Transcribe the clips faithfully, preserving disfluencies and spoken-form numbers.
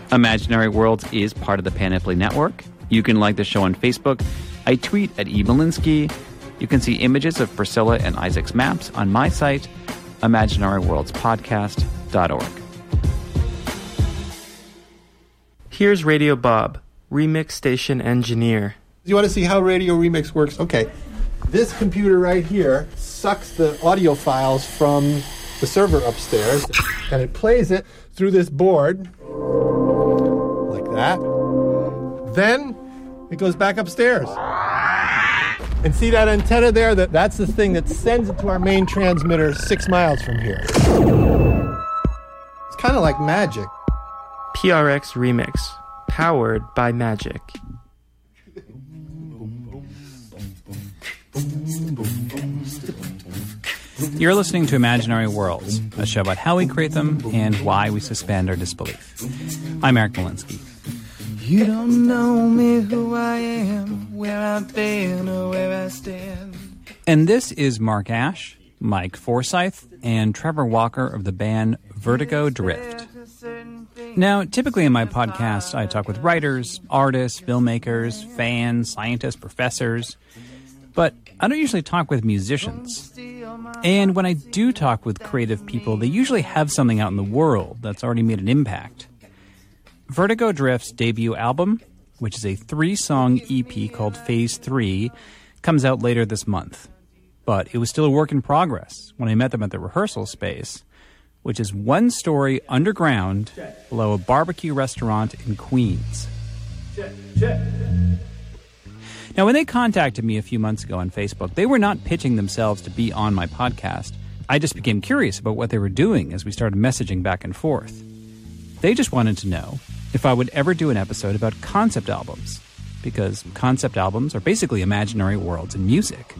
Imaginary Worlds is part of the Panoply Network. You can like the show on Facebook. I tweet at E. Malinsky. You can see images of Priscilla and Isaac's maps on my site, imaginary worlds podcast dot org. Here's Radio Bob, Remix Station Engineer. You want to see how Radio Remix works? Okay. This computer right here sucks the audio files from the server upstairs, and it plays it through this board, like that. Then it goes back upstairs. And see that antenna there? That, that's the thing that sends it to our main transmitter six miles from here. It's kind of like magic. P R X Remix, powered by Magic. You're listening to Imaginary Worlds, a show about how we create them and why we suspend our disbelief. I'm Eric Malinsky. You don't know me, who I am, where I've been or where I stand. And this is Mark Ash, Mike Forsyth, and Trevor Walker of the band Vertigo Drift. Now, typically in my podcast, I talk with writers, artists, filmmakers, fans, scientists, professors, but I don't usually talk with musicians. And when I do talk with creative people, they usually have something out in the world that's already made an impact. Vertigo Drift's debut album, which is a three-song E P called Phase three, comes out later this month. But it was still a work in progress when I met them at the rehearsal space, which is one story underground below a barbecue restaurant in Queens. Check, check. Now, when they contacted me a few months ago on Facebook, they were not pitching themselves to be on my podcast. I just became curious about what they were doing as we started messaging back and forth. They just wanted to know if I would ever do an episode about concept albums, because concept albums are basically imaginary worlds in music.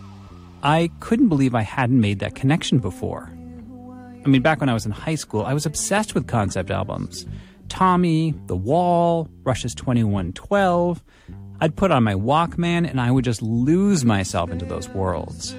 I couldn't believe I hadn't made that connection before. I mean, back when I was in high school, I was obsessed with concept albums. Tommy, The Wall, Rush's twenty-one twelve. I'd put on my Walkman and I would just lose myself into those worlds.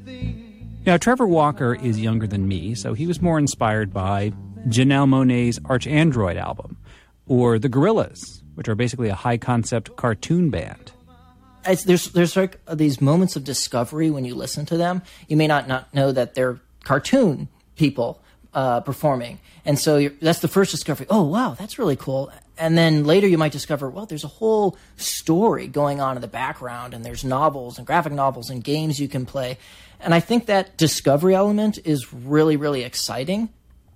Now, Trevor Walker is younger than me, so he was more inspired by Janelle Monáe's Archandroid album, or The Gorillaz, which are basically a high-concept cartoon band. It's, there's there's like these moments of discovery when you listen to them. You may not, not know that they're cartoon people uh, performing. And so you're, that's the first discovery. Oh, wow, that's really cool. And then later you might discover, well, there's a whole story going on in the background, and there's novels and graphic novels and games you can play. And I think that discovery element is really, really exciting.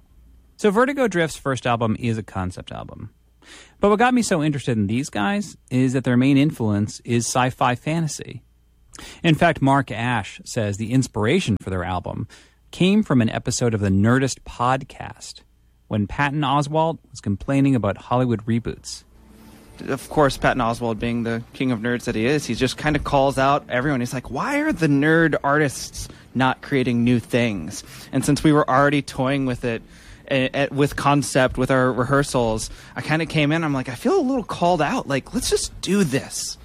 So Vertigo Drift's first album is a concept album. But what got me so interested in these guys is that their main influence is sci-fi fantasy. In fact, Mark Ash says the inspiration for their album came from an episode of the Nerdist podcast when Patton Oswalt was complaining about Hollywood reboots. Of course, Patton Oswalt, being the king of nerds that he is, he just kind of calls out everyone. He's like, why are the nerd artists not creating new things? And since we were already toying with it, uh, with concept, with our rehearsals, I kind of came in, I'm like, I feel a little called out. Like, let's just do this.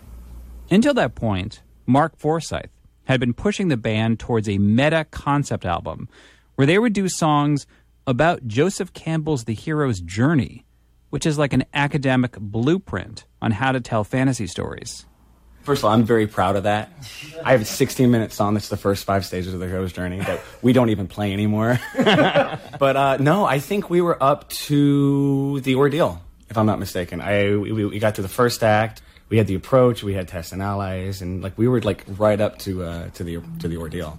Until that point, Mark Forsyth had been pushing the band towards a meta concept album where they would do songs about Joseph Campbell's The Hero's Journey, which is like an academic blueprint on how to tell fantasy stories. First of all, I'm very proud of that. I have a sixteen-minute song that's the first five stages of The Hero's Journey that we don't even play anymore. But uh, no, I think we were up to The Ordeal, if I'm not mistaken. I we, we got to the first act. We had The Approach. We had Tests and Allies, and like we were like right up to uh, to the to the Ordeal.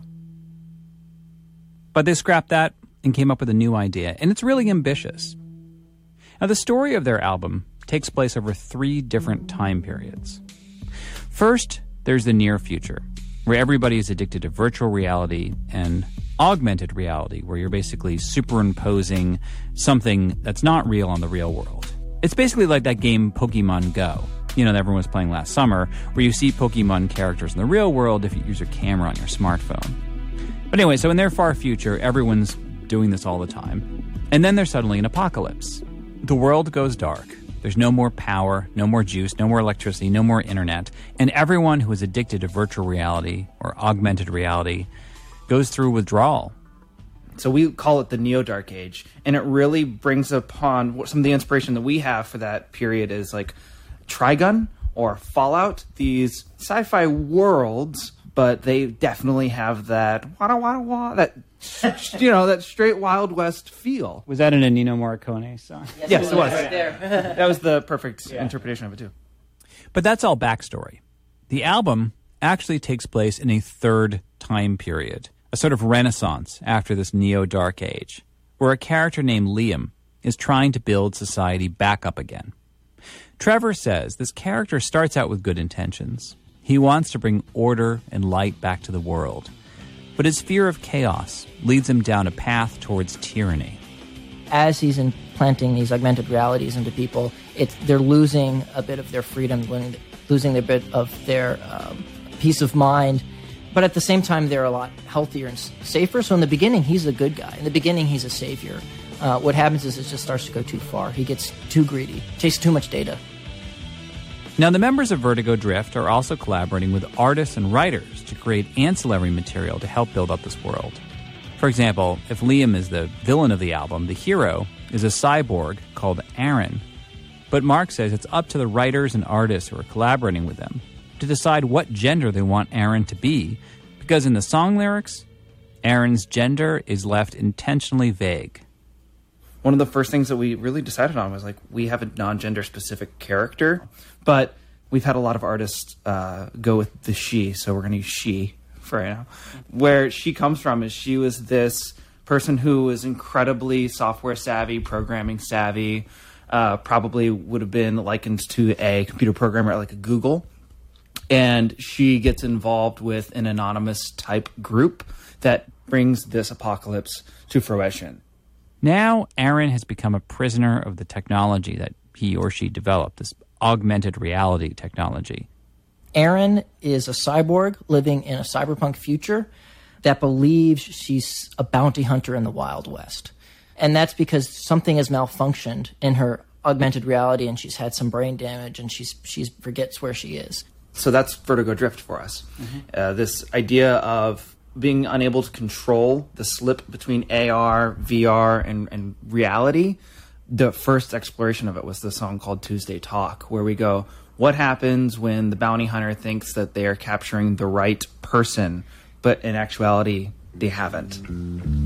But they scrapped that and came up with a new idea, and it's really ambitious. Now, the story of their album takes place over three different time periods. First, there's the near future, where everybody is addicted to virtual reality and augmented reality, where you're basically superimposing something that's not real on the real world. It's basically like that game Pokemon Go, you know, that everyone was playing last summer, where you see Pokemon characters in the real world if you use your camera on your smartphone. But anyway, so in their far future, everyone's doing this all the time. And then there's suddenly an apocalypse. The world goes dark. There's no more power, no more juice, no more electricity, no more internet. And everyone who is addicted to virtual reality or augmented reality goes through withdrawal. So we call it the Neo-Dark Age, and it really brings upon what some of the inspiration that we have for that period is like Trigun or Fallout, these sci-fi worlds, but they definitely have that wah wah wah, that you know, that straight Wild West feel. Was that in a Nino Morricone song? Yes, yes it was. Right there. That was the perfect yeah. interpretation of it too. But that's all backstory. The album actually takes place in a third time period, a sort of renaissance after this Neo-Dark Age, where a character named Liam is trying to build society back up again. Trevor says this character starts out with good intentions. He wants to bring order and light back to the world. But his fear of chaos leads him down a path towards tyranny. As he's implanting these augmented realities into people, it's, they're losing a bit of their freedom, losing a bit of their um, peace of mind. But at the same time, they're a lot healthier and safer. So in the beginning, he's a good guy. In the beginning, he's a savior. Uh, what happens is it just starts to go too far. He gets too greedy, chases too much data. Now, the members of Vertigo Drift are also collaborating with artists and writers to create ancillary material to help build up this world. For example, if Liam is the villain of the album, the hero is a cyborg called Aaron. But Mark says it's up to the writers and artists who are collaborating with them to decide what gender they want Aaron to be, because in the song lyrics, Aaron's gender is left intentionally vague. One of the first things that we really decided on was like, we have a non-gender specific character, but we've had a lot of artists uh, go with the she, so we're going to use she for right now. Where she comes from is she was this person who was incredibly software savvy, programming savvy, uh, probably would have been likened to a computer programmer at like a Google. And she gets involved with an anonymous type group that brings this apocalypse to fruition. Now, Aaron has become a prisoner of the technology that he or she developed, this augmented reality technology. Aaron is a cyborg living in a cyberpunk future that believes she's a bounty hunter in the Wild West. And that's because something has malfunctioned in her augmented reality and she's had some brain damage and she's she forgets where she is. So that's Vertigo Drift for us. Mm-hmm. Uh, this idea of being unable to control the slip between A R, V R, and, and reality. The first exploration of it was the song called Tuesday Talk, where we go, what happens when the bounty hunter thinks that they are capturing the right person, but in actuality, they haven't?